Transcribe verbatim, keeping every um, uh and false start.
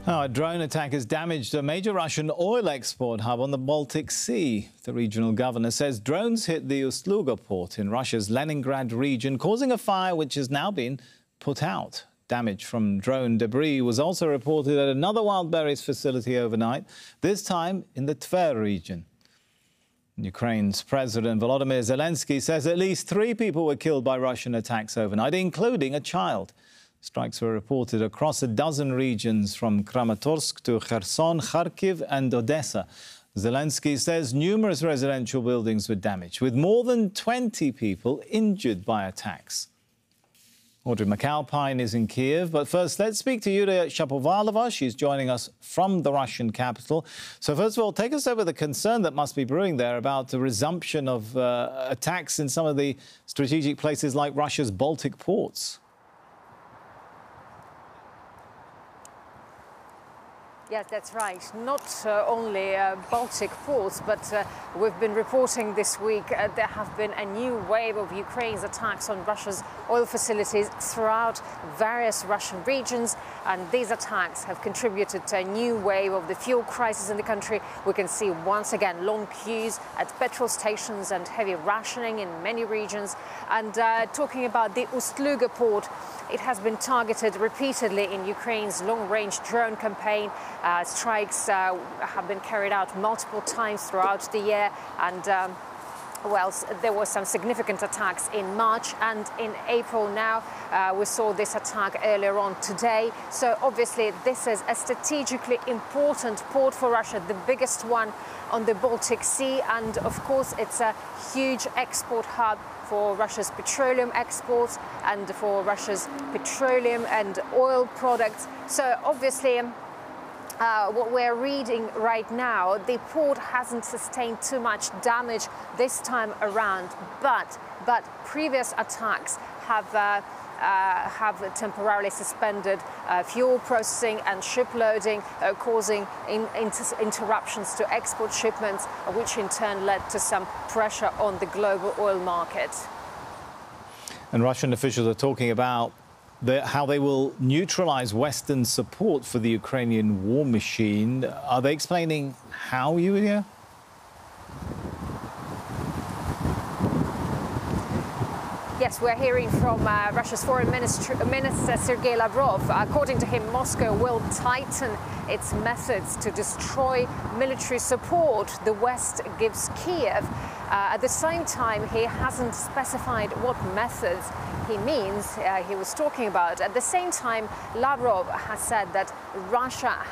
Oh, a drone attack has damaged a major Russian oil export hub on the Baltic Sea. The regional governor says drones hit the Ust-Luga port in Russia's Leningrad region, causing a fire which has now been put out. Damage from drone debris was also reported at another Wildberries facility overnight, this time in the Tver region. Ukraine's President Volodymyr Zelensky says at least three people were killed by Russian attacks overnight, including a child. Strikes were reported across a dozen regions from Kramatorsk to Kherson, Kharkiv and Odessa. Zelensky says numerous residential buildings were damaged, with more than twenty people injured by attacks. Audrey McAlpine is in Kiev, but first let's speak to Yulia Shapovalova. She's joining us from the Russian capital. So first of all, take us over the concern that must be brewing there about the resumption of uh, attacks in some of the strategic places like Russia's Baltic ports. Yes, that's right. Not uh, only uh, Baltic ports, but uh, we've been reporting this week uh, there have been a new wave of Ukraine's attacks on Russia's oil facilities throughout various Russian regions. And these attacks have contributed to a new wave of the fuel crisis in the country. We can see once again long queues at petrol stations and heavy rationing in many regions. And uh, talking about the Ust-Luga port, it has been targeted repeatedly in Ukraine's long-range drone campaign. Uh, strikes uh, have been carried out multiple times throughout the year, and um, well, there were some significant attacks in March and in April now. Uh, we saw this attack earlier on today. So obviously this is a strategically important port for Russia, the biggest one on the Baltic Sea, and of course it's a huge export hub for Russia's petroleum exports and for Russia's petroleum and oil products. So obviously Uh, what we're reading right now, the port hasn't sustained too much damage this time around, but but previous attacks have uh, uh, have temporarily suspended uh, fuel processing and ship loading, uh, causing in, inter interruptions to export shipments, which in turn led to some pressure on the global oil market. And Russian officials are talking about The, how they will neutralize Western support for the Ukrainian war machine. Are they explaining how, Yulia? Yes, we're hearing from uh, Russia's Foreign Minister, Minister Sergei Lavrov. According to him, Moscow will tighten its methods to destroy military support the West gives Kiev. Uh, at the same time, he hasn't specified what methods he means uh, he was talking about. At the same time, Lavrov has said that Russia